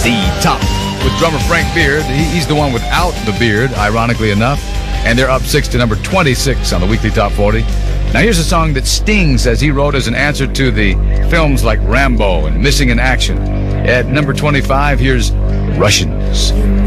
Z-Top with drummer Frank Beard. He's the one without the beard, ironically enough. And they're up 6 to number 26 on the weekly Top 40. Now here's a song that Sting says he wrote as an answer to the films like Rambo and Missing in Action. At number 25, here's Russians.